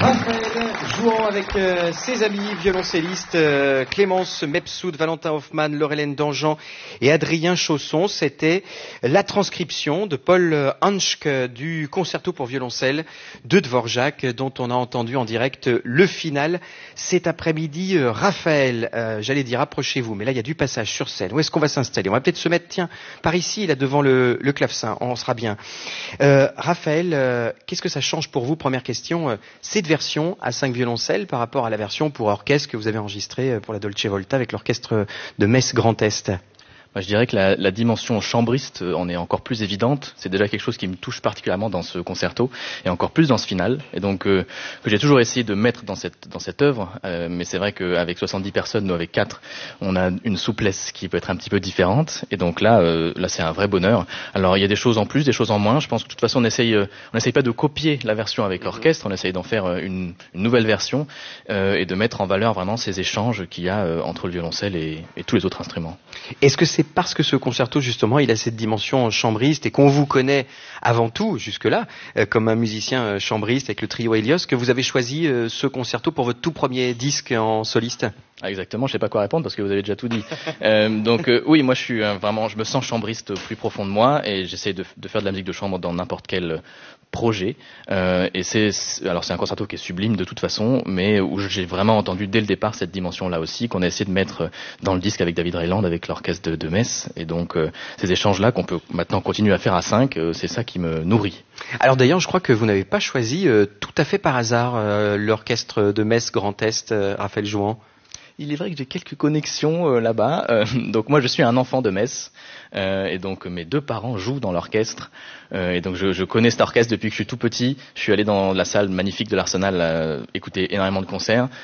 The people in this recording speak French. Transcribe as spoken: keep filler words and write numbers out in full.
Raphaël jouant avec euh, ses amis violoncellistes euh, Clémence Mepsoud, Valentin Hoffmann, Laurelène Dangean et Adrien Chausson. C'était la transcription de Paul Hanschk du concerto pour violoncelle de Dvorak, dont on a entendu en direct le final cet après-midi. Euh, Raphaël, euh, j'allais dire approchez-vous, mais là il y a du passage sur scène. Où est-ce qu'on va s'installer? On va peut-être se mettre, tiens, par ici, là devant le, le clavecin, on sera bien. Euh, Raphaël, euh, qu'est-ce que ça change pour vous? Première question, euh, cette version à cinq violoncelles par rapport à la version pour orchestre que vous avez enregistrée pour la Dolce Volta avec l'orchestre de Metz Grand Est. Moi, je dirais que la, la dimension chambriste en est encore plus évidente. C'est déjà quelque chose qui me touche particulièrement dans ce concerto et encore plus dans ce final. Et donc euh, que j'ai toujours essayé de mettre dans cette dans cette œuvre. Euh, mais c'est vrai qu'avec soixante-dix personnes, nous avec quatre, on a une souplesse qui peut être un petit peu différente. Et donc là, euh, là c'est un vrai bonheur. Alors il y a des choses en plus, des choses en moins. Je pense que de toute façon on essaye, euh, on essaye pas de copier la version avec l'orchestre. On essaye d'en faire une, une nouvelle version euh, et de mettre en valeur vraiment ces échanges qu'il y a euh, entre le violoncelle et, et tous les autres instruments. Est-ce que c'est parce que ce concerto, justement, il a cette dimension chambriste et qu'on vous connaît avant tout, jusque-là, euh, comme un musicien euh, chambriste avec le trio Hélios, que vous avez choisi euh, ce concerto pour votre tout premier disque en soliste? Ah, exactement, je sais pas quoi répondre parce que vous avez déjà tout dit. euh, donc euh, oui, moi je suis euh, vraiment, je me sens chambriste au plus profond de moi et j'essaie de, de faire de la musique de chambre dans n'importe quel projet. Euh, et c'est, alors c'est un concerto qui est sublime de toute façon, mais où j'ai vraiment entendu dès le départ cette dimension-là aussi qu'on a essayé de mettre dans le disque avec David Reiland, avec l'orchestre de, de Metz. Et donc euh, ces échanges-là qu'on peut maintenant continuer à faire à cinq, euh, c'est ça qui me nourrit. Alors d'ailleurs, je crois que vous n'avez pas choisi euh, tout à fait par hasard euh, l'orchestre de Metz Grand Est, euh, Raphaël Jouan. Il est vrai que j'ai quelques connexions euh, là-bas. Euh, donc moi, je suis un enfant de Metz. Euh, et donc mes deux parents jouent dans l'orchestre. Euh, et donc je, je connais cet orchestre depuis que je suis tout petit. Je suis allé dans la salle magnifique de l'Arsenal euh, écouter énormément de concerts.